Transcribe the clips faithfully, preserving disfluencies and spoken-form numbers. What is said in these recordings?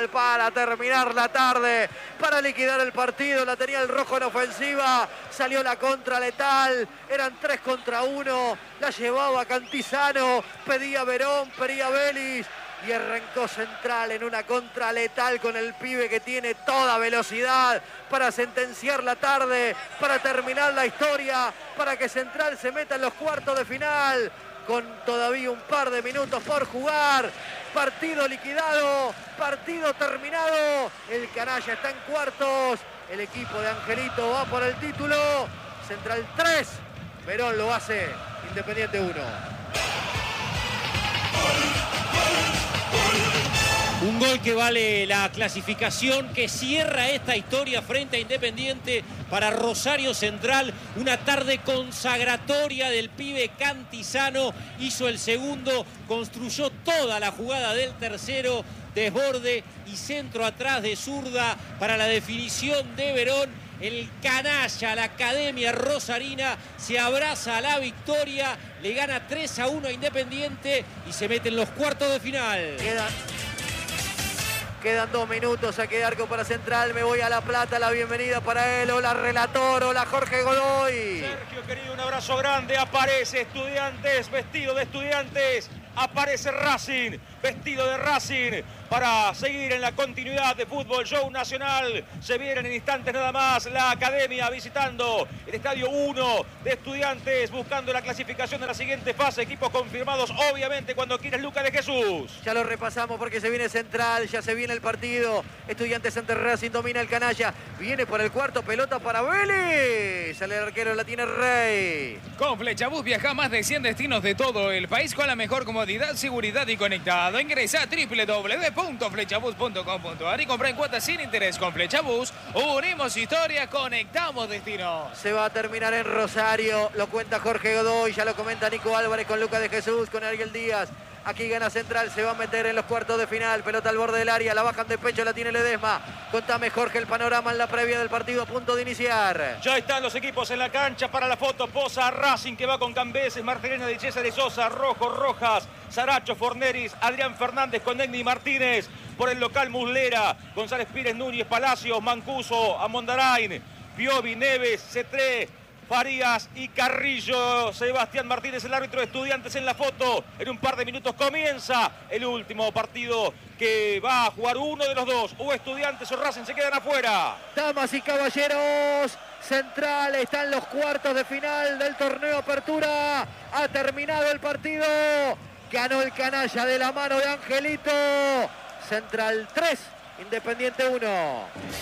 Central para terminar la tarde, para liquidar el partido. La tenía el rojo en ofensiva, salió la contra letal, eran tres contra uno, la llevaba Cantizano, pedía Verón, pedía Vélez. Y arrancó Central en una contra letal con el pibe que tiene toda velocidad para sentenciar la tarde, para terminar la historia, para que Central se meta en los cuartos de final con todavía un par de minutos por jugar. Partido liquidado, partido terminado. El canalla está en cuartos. El equipo de Angelito va por el título. Central tres, Verón lo hace, Independiente uno. Un gol que vale la clasificación, que cierra esta historia frente a Independiente para Rosario Central. Una tarde consagratoria del pibe Cantizano. Hizo el segundo, construyó toda la jugada del tercero. Desborde y centro atrás de zurda para la definición de Verón. El canalla, la academia rosarina, se abraza a la victoria. Le gana tres a uno a Independiente y se mete en los cuartos de final. Queda... Quedan dos minutos, saque de arco para Central. Me voy a La Plata, la bienvenida para él. Hola, relator, hola, Jorge Godoy. Sergio, querido, un abrazo grande. Aparece Estudiantes, vestido de Estudiantes. Aparece Racing, vestido de Racing, para seguir en la continuidad de Fútbol Show Nacional. Se vienen en instantes nada más la academia visitando el estadio uno de Estudiantes, buscando la clasificación de la siguiente fase. Equipos confirmados, obviamente, cuando quieres, Lucas de Jesús. Ya lo repasamos porque se viene Central, ya se viene el partido. Estudiantes ante Racing, domina el canalla. Viene por el cuarto, pelota para Vélez. Sale el arquero, la tiene Rey. Con Flechabús viaja a más de cien destinos de todo el país con la mejor comodidad, seguridad y conectado. Ingresa a doble u doble u doble u punto flechabús punto com punto a r y compra en cuotas sin interés. Con Flechabús unimos historia, conectamos destinos. Se va a terminar en Rosario, lo cuenta Jorge Godoy, ya lo comenta Nico Álvarez con Lucas de Jesús, con Ariel Díaz. Aquí gana Central, se va a meter en los cuartos de final. Pelota al borde del área, la bajan de pecho, la tiene Ledesma. Contame, Jorge, el panorama en la previa del partido a punto de iniciar. Ya están los equipos en la cancha para la foto. Posa Racing, que va con Cambeses, Marcelena de César de Sosa, Rojo, Rojas, Saracho, Forneris, Adrián Fernández con Negni Martínez. Por el local Muslera, González Pires, Núñez, Palacios, Mancuso, Amondarain, Piovi, Neves, Cetré, Farías y Carrillo. Sebastián Martínez, el árbitro de Estudiantes, en la foto. En un par de minutos comienza el último partido que va a jugar uno de los dos. O Estudiantes o Racing se quedan afuera. Damas y caballeros, Central está en los cuartos de final del torneo Apertura. Ha terminado el partido. Ganó el canalla de la mano de Angelito. Central tres, Independiente uno.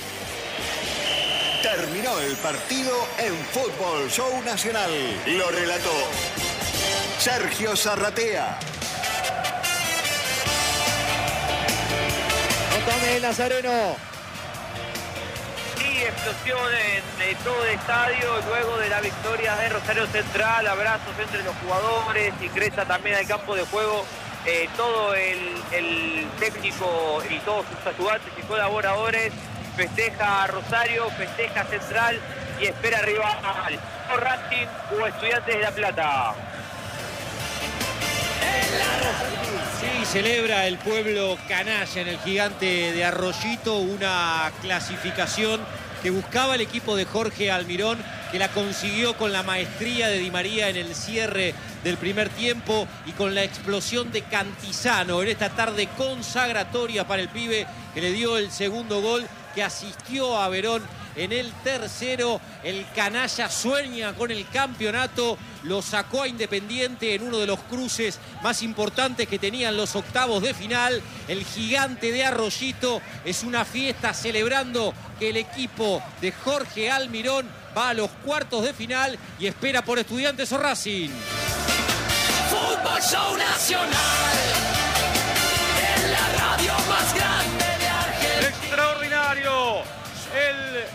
Terminó el partido en Fútbol Show Nacional. Lo relató Sergio Zarratea. Contame, Nazareno. Sí, explosión en eh, todo el estadio luego de la victoria de Rosario Central. Abrazos entre los jugadores, ingresa también al campo de juego eh, todo el, el técnico y todos sus ayudantes y colaboradores. Festeja a Rosario, festeja a Central y espera rival o Racing o Estudiantes de La Plata. Sí, celebra el pueblo canalla en el Gigante de Arroyito una clasificación que buscaba el equipo de Jorge Almirón, que la consiguió con la maestría de Di María en el cierre del primer tiempo y con la explosión de Cantizano en esta tarde consagratoria para el pibe, que le dio el segundo gol, que asistió a Verón en el tercero. El canalla sueña con el campeonato, lo sacó a Independiente en uno de los cruces más importantes que tenían los octavos de final. El Gigante de Arroyito es una fiesta celebrando que el equipo de Jorge Almirón va a los cuartos de final y espera por Estudiantes o Racing. Fútbol Show Nacional, en la radio más grande de Argentina. Extraordinario el relato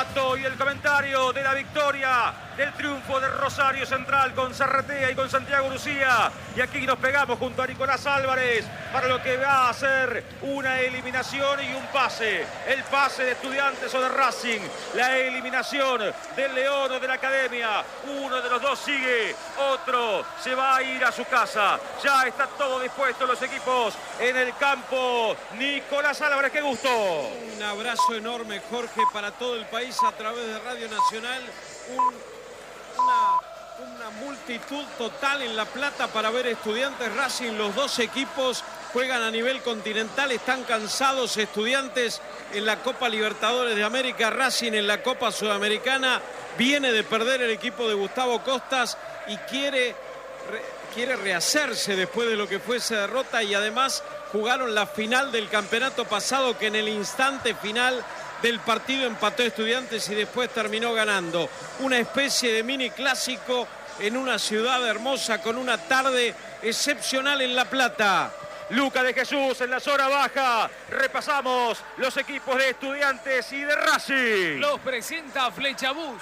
relato y el comentario de la victoria, del triunfo de Rosario Central con Zarratea y con Santiago Lucía. Y aquí nos pegamos junto a Nicolás Álvarez para lo que va a ser una eliminación y un pase. El pase de Estudiantes o de Racing, la eliminación del León o de la Academia. Uno de los dos sigue, otro se va a ir a su casa. Ya está todo dispuesto, los equipos en el campo. Nicolás Álvarez, qué gusto. Un abrazo enorme, Jorge, para todo el país a través de Radio Nacional. Un, una, una multitud total en La Plata para ver Estudiantes Racing. Los dos equipos juegan a nivel continental, están cansados. Estudiantes en la Copa Libertadores de América, Racing en la Copa Sudamericana. Viene de perder el equipo de Gustavo Costas y quiere, re, quiere rehacerse después de lo que fue esa derrota, y además jugaron la final del campeonato pasado, que en el instante final del partido empató Estudiantes y después terminó ganando. Una especie de mini clásico en una ciudad hermosa con una tarde excepcional en La Plata. Luca de Jesús en la zona baja. Repasamos los equipos de Estudiantes y de Racing. Los presenta Flechabús.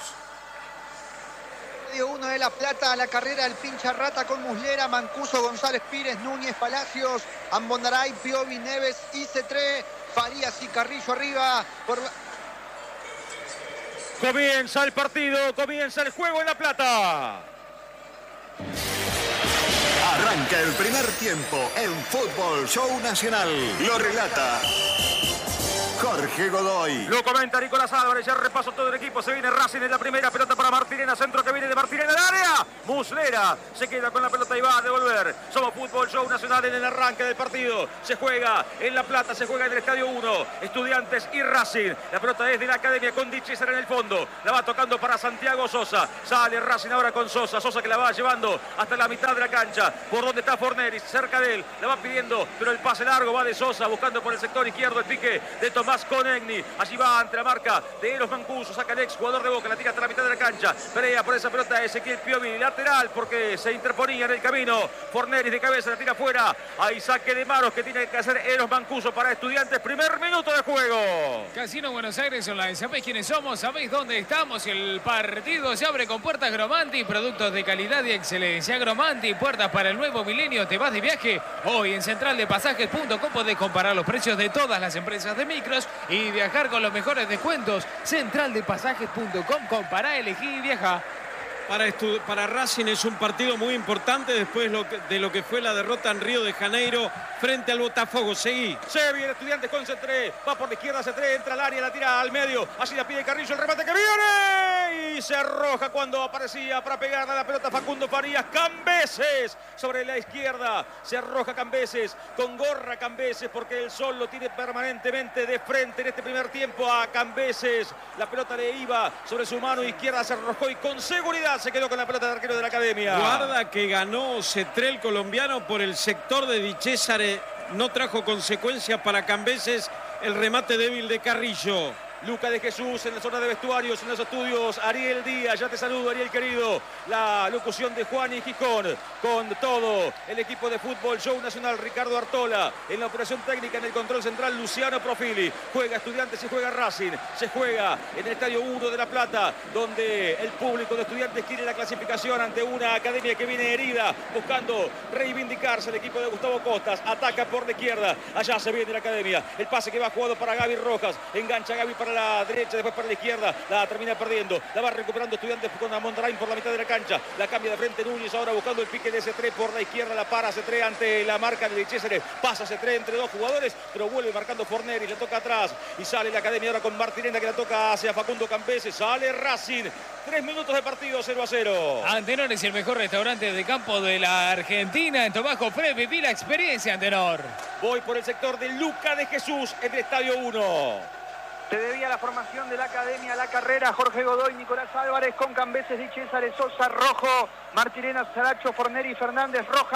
uno de La Plata, la carrera del pincha rata con Muslera, Mancuso, González Pires, Núñez, Palacios, Ambondaray, Piovi, Neves y Cetré, Farías y Carrillo arriba. Por... Comienza el partido, comienza el juego en La Plata. Arranca el primer tiempo en Fútbol Show Nacional. Lo relata Jorge Godoy. Lo comenta Nicolás Álvarez. Ya repaso todo el equipo. Se viene Racing en la primera. Pelota para Martirena. Centro que viene de Martirena al área. Muslera se queda con la pelota y va a devolver. Somos Fútbol Show Nacional en el arranque del partido. Se juega en La Plata. Se juega en el Estadio uno. Estudiantes y Racing. La pelota es de la Academia con Di César en el fondo. La va tocando para Santiago Sosa. Sale Racing ahora con Sosa. Sosa que la va llevando hasta la mitad de la cancha. Por donde está Forneris. Cerca de él. La va pidiendo. Pero el pase largo va de Sosa. Buscando por el sector izquierdo el pique de Tomás Conegni. Allí va ante la marca de Eros Mancuso. Saca el ex jugador de Boca. La tira hasta la mitad de la cancha. Pelea por esa pelota Ezequiel Piovi. Lateral porque se interponía en el camino. Forneris de cabeza. La tira fuera. Hay saque de manos que tiene que hacer Eros Mancuso para Estudiantes. Primer minuto de juego. Casino Buenos Aires Online. ¿Sabéis quiénes somos? ¿Sabéis dónde estamos? El partido se abre con puertas Gromanti. Productos de calidad y excelencia. Gromanti. Puertas para el nuevo milenio. ¿Te vas de viaje? Hoy en central de pasajes punto com podés comparar los precios de todas las empresas de micros y viajar con los mejores descuentos. central de pasajes punto com. Compará, elegí y viaja. Para, para Racing es un partido muy importante después lo que, de lo que fue la derrota en Río de Janeiro frente al Botafogo. Seguí. Se viene Estudiantes con Cetré. Va por la izquierda Cetré. Entra al área. La tira al medio. Así la pide Carrillo. El remate que viene. Y se arroja cuando aparecía para pegarle a la pelota Facundo Farías. Cambeses sobre la izquierda. Se arroja Cambeses. Con gorra Cambeses porque el sol lo tiene permanentemente de frente en este primer tiempo a Cambeses. La pelota le iba sobre su mano izquierda. Se arrojó y con seguridad se quedó con la pelota de arquero de la Academia. Guarda que ganó Cetré, el colombiano, por el sector de Di César. No trajo consecuencias para Cambeses el remate débil de Carrillo. Luca de Jesús en la zona de vestuarios, en los estudios. Ariel Díaz, ya te saludo, Ariel querido. La locución de Juan y Gijón con todo el equipo de Fútbol Show Nacional. Ricardo Artola en la operación técnica, en el control central Luciano Profili. Juega Estudiantes y juega Racing. Se juega en el Estadio uno de La Plata, donde el público de Estudiantes quiere la clasificación ante una Academia que viene herida, buscando reivindicarse. El equipo de Gustavo Costas ataca por la izquierda. Allá se viene la Academia. El pase que va jugado para Gaby Rojas. Engancha Gaby para la derecha, después para la izquierda, la termina perdiendo, la va recuperando Estudiantes con Amondarain por la mitad de la cancha, la cambia de frente Núñez, ahora buscando el pique de Cetré por la izquierda, la para Cetré ante la marca de César, pasa Cetré entre dos jugadores, pero vuelve marcando Forneris, le toca atrás y sale la Academia ahora con Martirena que la toca hacia Facundo Cambeses, sale Racing, tres minutos de partido, cero a cero. Antenor es el mejor restaurante de campo de la Argentina, en Tobajo Fred, viví la experiencia, Antenor. Voy por el sector de Luca de Jesús en el Estadio uno. Se debía la formación de la Academia, la carrera, Jorge Godoy, Nicolás Álvarez con Cambeses, Di César, Sosa, Rojo, Martirena, Saracho, Forneri, Fernández, Rojas,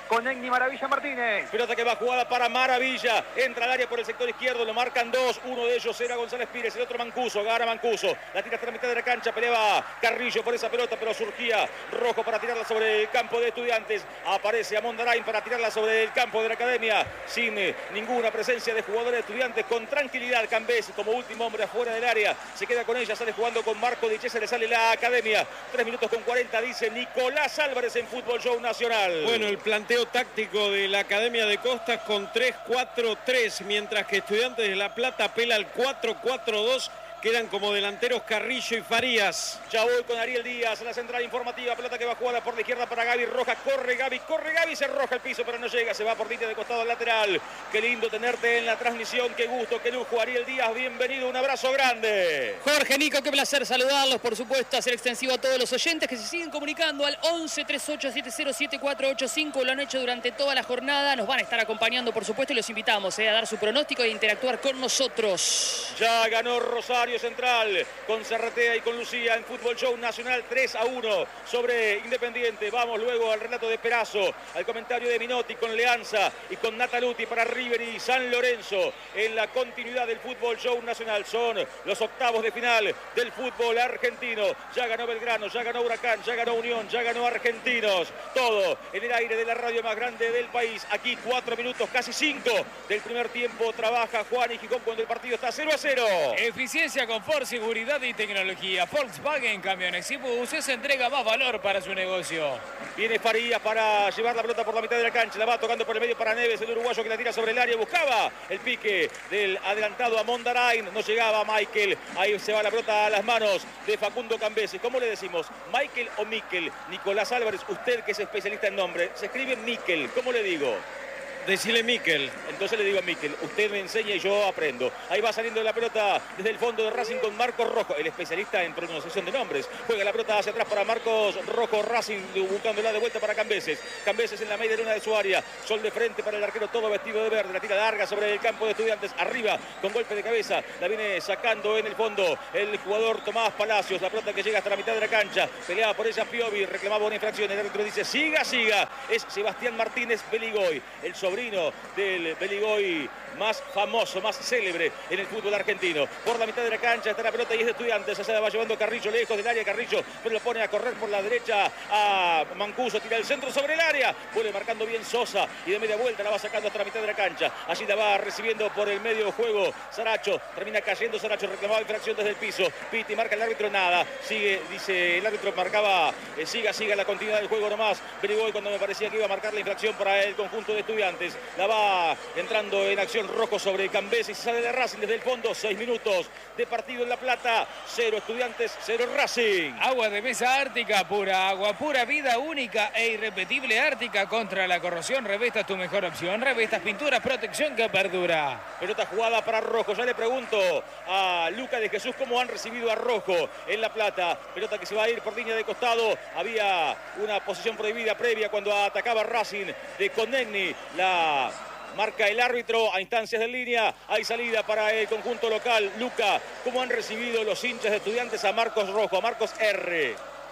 con Egni Maravilla Martínez. Pelota que va jugada para Maravilla. Entra al área por el sector izquierdo. Lo marcan dos. Uno de ellos era González Pires. El otro Mancuso. Gana Mancuso. La tira hasta la mitad de la cancha. Peleaba Carrillo por esa pelota, pero surgía Rojo para tirarla sobre el campo de Estudiantes. Aparece Amondarain para tirarla sobre el campo de la Academia. Sin eh, ninguna presencia de jugadores de Estudiantes. Con tranquilidad Cambés como último hombre afuera del área. Se queda con ella. Sale jugando con Marco Di Cesare. Le sale la Academia. tres minutos con cuarenta. Dice Nicolás Álvarez en Fútbol Show Nacional. Bueno, el planteo táctico de la Academia de Costas con tres cuatro tres, mientras que Estudiantes de La Plata apela al cuatro cuatro dos. Quedan como delanteros Carrillo y Farías. Ya voy con Ariel Díaz, la central informativa. Pelota que va jugada por la izquierda para Gaby Rojas. Corre Gaby, corre Gaby, se arroja el piso, pero no llega. Se va por línea de costado al lateral. Qué lindo tenerte en la transmisión. Qué gusto, qué lujo. Ariel Díaz, bienvenido. Un abrazo grande. Jorge, Nico, qué placer saludarlos. Por supuesto, hacer extensivo a todos los oyentes que se siguen comunicando al once treinta y ocho setenta siete cuatro ocho cinco. Lo han hecho durante toda la jornada. Nos van a estar acompañando, por supuesto, y los invitamos eh, a dar su pronóstico e interactuar con nosotros. Ya ganó Rosario Central con Zarratea y con Lucía en Fútbol Show Nacional tres a uno sobre Independiente. Vamos luego al relato de Perazo, al comentario de Minotti con Leanza y con Nataluti para River y San Lorenzo en la continuidad del Fútbol Show Nacional. Son los octavos de final del fútbol argentino. Ya ganó Belgrano, ya ganó Huracán, ya ganó Unión, ya ganó Argentinos. Todo en el aire de la radio más grande del país. Aquí cuatro minutos, casi cinco del primer tiempo. Trabaja Juan y Gijón cuando el partido está cero a cero. Eficiencia, confort, seguridad y tecnología. Volkswagen Camiones y Buses entrega más valor para su negocio. Viene Farías para llevar la pelota por la mitad de la cancha. La va tocando por el medio para Neves, el uruguayo que la tira sobre el área. Buscaba el pique del adelantado a Mondarain. No llegaba Michael. Ahí se va la pelota a las manos de Facundo Cambese. ¿Cómo le decimos? ¿Michael o Miquel? Nicolás Álvarez, usted que es especialista en nombre. Se escribe Miquel. ¿Cómo le digo? Decile Miquel. Entonces le digo a Miquel, usted me enseña y yo aprendo. Ahí va saliendo la pelota desde el fondo de Racing con Marcos Rojo, el especialista en pronunciación de nombres. Juega la pelota hacia atrás para Marcos Rojo, Racing buscándola de vuelta para Cambeses. Cambeses en la media luna de su área. Sol de frente para el arquero, todo vestido de verde. La tira larga sobre el campo de Estudiantes. Arriba con golpe de cabeza. La viene sacando en el fondo el jugador Tomás Palacios. La pelota que llega hasta la mitad de la cancha. Peleaba por ella Piovi, reclamaba una infracción. El árbitro dice, siga, siga. Es Sebastián Martínez Beligoy, el sobrino del Beligoy más famoso, más célebre en el fútbol argentino. Por la mitad de la cancha está la pelota y es de Estudiantes. Se la va llevando Carrillo lejos del área. Carrillo, pero lo pone a correr por la derecha a Mancuso. Tira el centro sobre el área. Vuelve marcando bien Sosa y de media vuelta la va sacando hasta la mitad de la cancha. Allí la va recibiendo por el medio juego Saracho. Termina cayendo Saracho. Reclamaba infracción desde el piso. Piti marca el árbitro. Nada. Sigue, dice el árbitro. Marcaba, eh, siga, siga la continuidad del juego nomás. Beligoy cuando me parecía que iba a marcar la infracción para el conjunto de Estudiantes. La va entrando en acción Rojo sobre Cambés y sale de Racing desde el fondo. Seis minutos de partido en La Plata. Cero Estudiantes, cero Racing. Agua de mesa Ártica, pura agua, pura vida única e irrepetible. Ártica contra la corrosión. Revestas tu mejor opción. Revestas, pinturas, protección que perdura. Pelota jugada para Rojo. Ya le pregunto a Luca de Jesús cómo han recibido a Rojo en La Plata. Pelota que se va a ir por línea de costado. Había una posición prohibida previa cuando atacaba Racing de Conegni. La marca el árbitro a instancias de línea. Hay salida para el conjunto local. Luca, ¿cómo han recibido los hinchas de Estudiantes a Marcos Rojo, a Marcos R?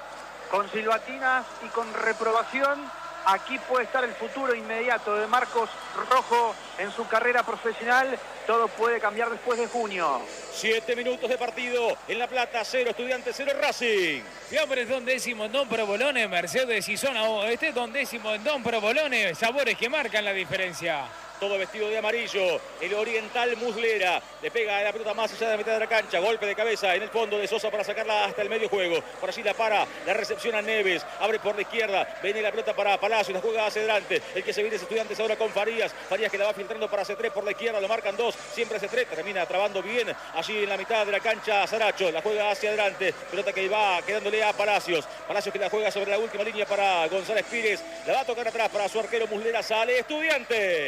Con silbatinas y con reprobación. Aquí puede estar el futuro inmediato de Marcos Rojo en su carrera profesional. Todo puede cambiar después de junio. Siete minutos de partido en La Plata, cero Estudiantes, cero Racing. Fiambres Don Décimo en Don Provolone, Mercedes y Zona Oeste, Don Décimo en Don Provolone, sabores que marcan la diferencia. Todo vestido de amarillo, el Oriental Muslera, le pega la pelota más allá de la mitad de la cancha, golpe de cabeza en el fondo de Sosa para sacarla hasta el medio juego. Por allí la para, la recepción a Neves, abre por la izquierda, viene la pelota para Palacios, la juega hacia adelante, el que se viene es Estudiantes ahora con Farías, Farías que la va filtrando para C tres por la izquierda, lo marcan dos, siempre C tres, termina trabando bien allí en la mitad de la cancha Saracho, la juega hacia adelante, pelota que va quedándole a Palacios, Palacios que la juega sobre la última línea para González Pires, la va a tocar atrás para su arquero Muslera, sale Estudiantes. Busca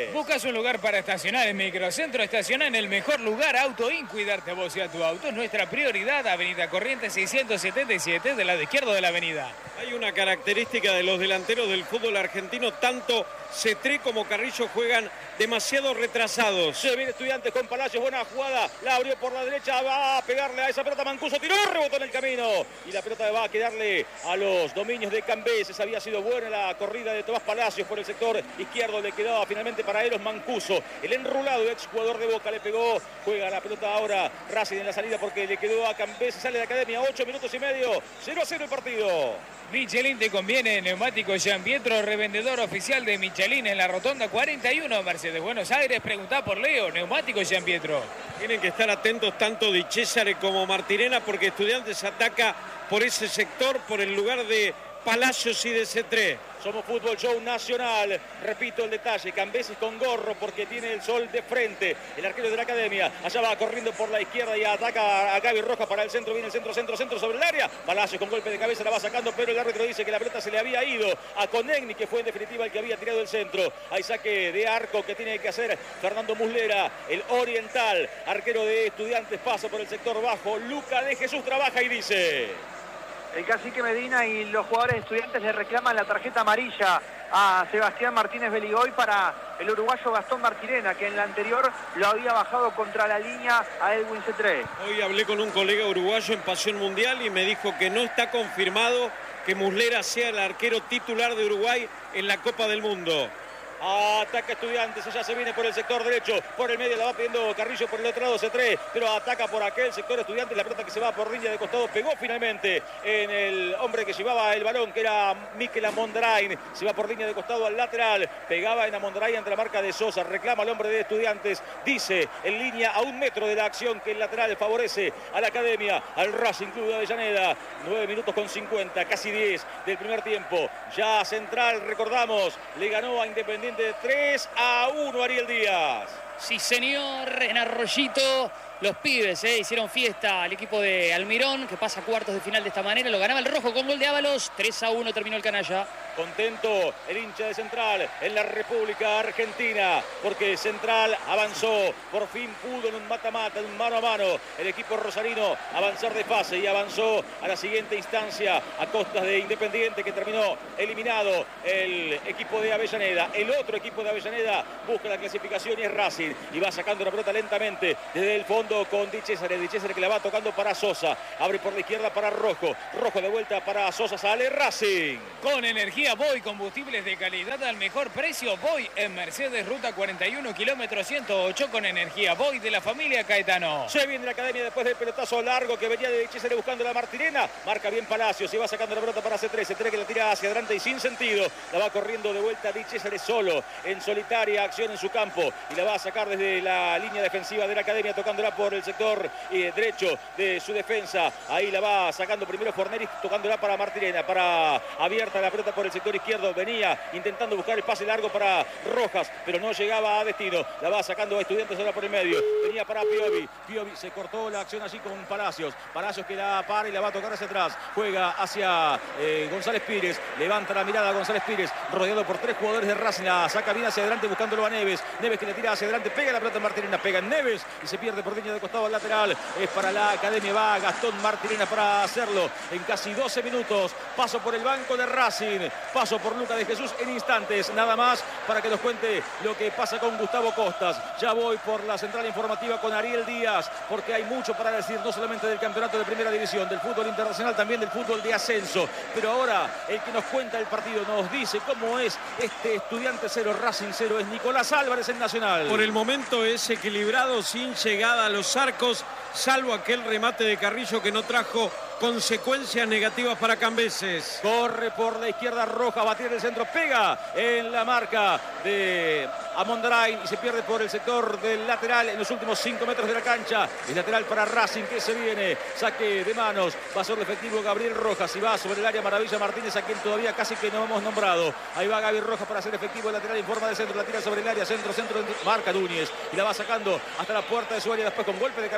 un lugar para estacionar en Microcentro. Estaciona en el mejor lugar, Autoin. Cuidarte a vos y a tu auto es nuestra prioridad. Avenida Corrientes seiscientos setenta y siete, del lado izquierdo de la avenida. Hay una característica de los delanteros del fútbol argentino, tanto Cetré como Carrillo juegan demasiado retrasados. Se viene Estudiantes con Palacios, buena jugada, la abrió por la derecha, va a pegarle a esa pelota, Mancuso tiró, rebotó en el camino y la pelota va a quedarle a los dominios de Cambeses. Había sido buena la corrida de Tomás Palacios por el sector izquierdo, le quedaba finalmente para Eros Mancuso, el enrulado ex jugador de Boca, le pegó, juega la pelota ahora Racing en la salida porque le quedó a Cambeses, sale de Academia, ocho minutos y medio, cero a cero el partido. Michelin te conviene, neumático Jean Pietro, revendedor oficial de Michelin en la rotonda cuarenta y uno, Mercedes Buenos Aires. Preguntá por Leo, neumático Jean Pietro. Tienen que estar atentos tanto Di Cesare como Martirena porque Estudiantes ataca por ese sector, por el lugar de Palacios y de Cetré. Somos Fútbol Show Nacional. Repito el detalle, Cambeses con gorro porque tiene el sol de frente. El arquero de la Academia, allá va corriendo por la izquierda y ataca a Gaby Rojas para el centro. Viene el centro, centro, centro sobre el área. Palacios con golpe de cabeza la va sacando, pero el árbitro dice que la pelota se le había ido a Conegni, que fue en definitiva el que había tirado el centro. Hay saque de arco que tiene que hacer Fernando Muslera, el oriental, arquero de Estudiantes, pasa por el sector bajo. Luca de Jesús trabaja y dice... El cacique Medina y los jugadores de Estudiantes le reclaman la tarjeta amarilla a Sebastián Martínez Beligoy para el uruguayo Gastón Martirena, que en la anterior lo había bajado contra la línea a Edwin Cetré. Hoy hablé con un colega uruguayo en Pasión Mundial y me dijo que no está confirmado que Muslera sea el arquero titular de Uruguay en la Copa del Mundo. Ataca Estudiantes, allá se viene por el sector derecho, por el medio la va pidiendo Carrillo, por el otro lado Cetré, pero ataca por aquel sector Estudiantes, la pelota que se va por línea de costado, pegó finalmente en el hombre que llevaba el balón, que era Mikel Amondarain, se va por línea de costado al lateral, pegaba en Amondarain ante la marca de Sosa, reclama al hombre de Estudiantes, dice en línea a un metro de la acción que el lateral favorece a la Academia, al Racing Club de Avellaneda. Nueve minutos con cincuenta, casi diez del primer tiempo, ya Central, recordamos, le ganó a Independiente de tres a uno Ariel Díaz. Sí, señor, en Arroyito los pibes eh, hicieron fiesta al equipo de Almirón, que pasa a cuartos de final de esta manera. Lo ganaba el rojo con gol de Ábalos. tres a uno terminó el canalla. Contento el hincha de Central en la República Argentina, porque Central avanzó, por fin pudo en un mata-mata, en un mano a mano, el equipo rosarino avanzar de fase y avanzó a la siguiente instancia a costas de Independiente, que terminó eliminado el equipo de Avellaneda. El otro equipo de Avellaneda busca la clasificación y es Racing, y va sacando la pelota lentamente desde el fondo con Di Cesare, Di Cesare que la va tocando para Sosa, abre por la izquierda para Rojo, Rojo de vuelta para Sosa, sale Racing. Con energía Voy, combustibles de calidad al mejor precio. Voy en Mercedes, ruta cuarenta y uno, kilómetro ciento ocho, con energía Voy de la familia Caetano. Se viene la Academia después del pelotazo largo que venía de Di Cesare buscando la Martirena, marca bien Palacios y va sacando la pelota para Cetré, Cetré que la tira hacia adelante y sin sentido, la va corriendo de vuelta Di Cesare solo, en solitaria acción en su campo, y la va a sacar desde la línea defensiva de la Academia, tocándola por el sector eh, derecho de su defensa. Ahí la va sacando primero Forneris, tocándola para Martirena, para abierta la pelota por el sector izquierdo, venía intentando buscar el pase largo para Rojas, pero no llegaba a destino, la va sacando a Estudiantes ahora por el medio, venía para Piovi, Piovi se cortó la acción allí con Palacios, Palacios que la para y la va a tocar hacia atrás, juega hacia eh, González Pires, levanta la mirada a González Pires, rodeado por tres jugadores de Racing, la saca bien hacia adelante buscándolo a Neves, Neves que le tira hacia adelante, pega la pelota en Martirena, pega en Neves y se pierde por línea de costado al lateral, es para la Academia, va Gastón Martirena para hacerlo en casi doce minutos, paso por el banco de Racing, paso por Luca de Jesús en instantes, nada más para que nos cuente lo que pasa con Gustavo Costas. Ya voy por la central informativa con Ariel Díaz, porque hay mucho para decir, no solamente del campeonato de primera división, del fútbol internacional, también del fútbol de ascenso, pero ahora el que nos cuenta el partido, nos dice cómo es este Estudiante cero, Racing cero, es Nicolás Álvarez en Nacional. Por el momento es equilibrado, sin llegada a los arcos, salvo aquel remate de Carrillo que no trajo consecuencias negativas para Cambeses. Corre por la izquierda Roja, batir el centro, pega en la marca de Amondarain y se pierde por el sector del lateral en los últimos cinco metros de la cancha. El lateral para Racing que se viene, saque de manos, va a ser el efectivo Gabriel Rojas y va sobre el área Maravilla Martínez, a quien todavía casi que no hemos nombrado. Ahí va Gaby Rojas para hacer efectivo el lateral en forma de centro, la tira sobre el área, centro, centro, marca Núñez y la va sacando hasta la puerta de su área, después con golpe de cabeza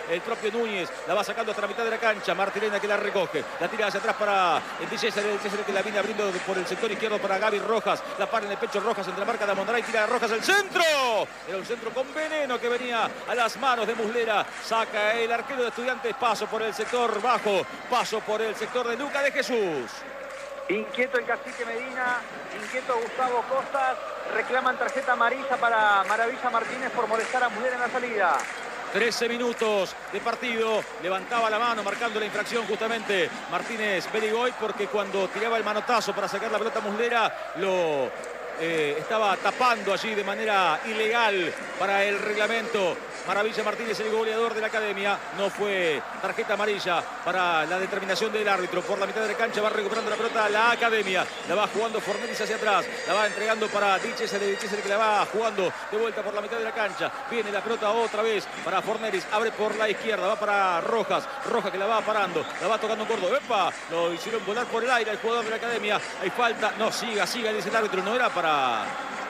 el propio Núñez. La va sacando hasta la mitad de la cancha. Martirena que la recoge. La tira hacia atrás para el D J César, que la viene abriendo por el sector izquierdo para Gaby Rojas. La para en el pecho Rojas entre la marca de Amondaray. Tira a Rojas el centro. Era un centro con veneno que venía a las manos de Muslera. Saca el arquero de Estudiantes. Paso por el sector bajo. Paso por el sector de Luca de Jesús. Inquieto el cacique Medina, inquieto Gustavo Costas, reclaman tarjeta amarilla para Maravilla Martínez por molestar a Muslera en la salida. trece minutos de partido, levantaba la mano marcando la infracción justamente Martínez Beligoy, porque cuando tiraba el manotazo para sacar la pelota a Muslera lo eh, estaba tapando allí de manera ilegal para el reglamento. Maravilla Martínez, el goleador de la academia. No fue tarjeta amarilla para la determinación del árbitro. Por la mitad de la cancha va recuperando la pelota la academia. La va jugando Forneris hacia atrás. La va entregando para Dichese de Dichese, que la va jugando de vuelta por la mitad de la cancha. Viene la pelota otra vez para Forneris. Abre por la izquierda. Va para Rojas. Rojas que la va parando. La va tocando un gordo. ¡Epa! Lo hicieron volar por el aire el jugador de la academia. Hay falta. No, siga, siga, dice el árbitro. No era para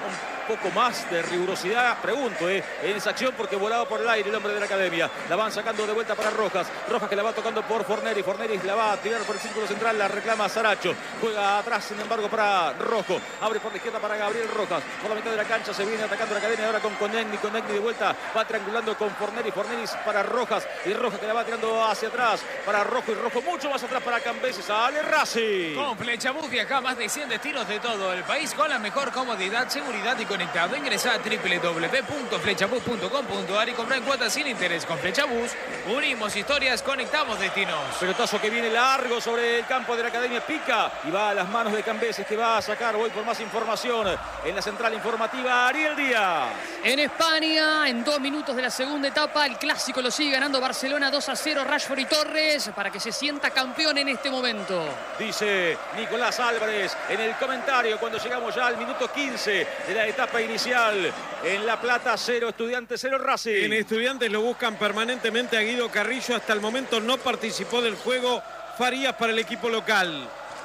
un poco más de rigurosidad, pregunto, eh, en esa acción, porque volaba por el aire el hombre de la academia. La van sacando de vuelta para Rojas. Rojas que la va tocando por Forneri. Forneris la va a tirar por el círculo central. La reclama Saracho. Juega atrás, sin embargo, para Rojo. Abre por la izquierda para Gabriel Rojas. Por la mitad de la cancha se viene atacando la academia ahora con Conegni. Conegni de vuelta va triangulando con Forneri. Forneris para Rojas. Y Rojas que la va tirando hacia atrás para Rojo. Y Rojo mucho más atrás para Cambeses. Sale Racing. Con Flechabús viaja más de cien destinos de todo el país con la mejor comodidad, seguridad y conectado. Ingresa a doble u doble u doble u punto flechabús punto com punto a r y compra en cuotas sin interés. Con Flechabús unimos historias, conectamos destinos. Pelotazo que viene largo sobre el campo de la academia. Pica y va a las manos de Cambeses, que va a sacar. Voy por más información en la central informativa. Ariel Díaz. En España, en dos minutos de la segunda etapa, el clásico lo sigue ganando Barcelona dos a cero. Rashford y Torres para que se sienta campeón en este momento. Dice Nicolás Álvarez en el comentario cuando llegamos ya al minuto quince de la etapa inicial. En La Plata, cero Estudiantes, cero Racing. En Estudiantes lo buscan permanentemente a Guido Carrillo. Hasta el momento no participó del juego Farías para el equipo local.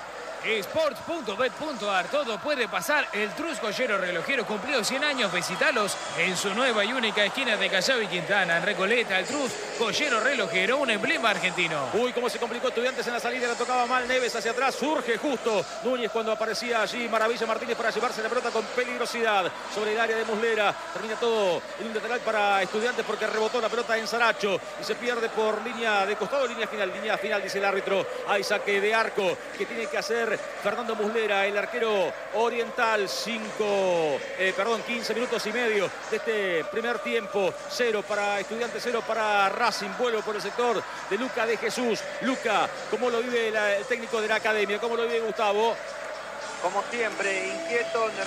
Sports punto bet punto a r. Todo puede pasar. El Trus Joyero Relojero cumplió cien años. Visitalos en su nueva y única esquina de Callao y Quintana. En Recoleta, el Trus Joyero Relojero, un emblema argentino. Uy, cómo se complicó Estudiantes en la salida. La tocaba mal Neves hacia atrás. Surge justo Núñez cuando aparecía allí Maravilla Martínez para llevarse la pelota con peligrosidad sobre el área de Muslera. Termina todo en un lateral para Estudiantes porque rebotó la pelota en Saracho y se pierde por línea de costado, línea final. Línea final, dice el árbitro. Hay saque de arco que tiene que hacer Fernando Muslera, el arquero oriental. cinco, eh, perdón, quince minutos y medio de este primer tiempo. Cero para Estudiantes, cero para Racing. Vuelo por el sector de Luca de Jesús. Luca, ¿cómo lo vive la, el técnico de la academia? ¿Cómo lo vive Gustavo? Como siempre, inquieto.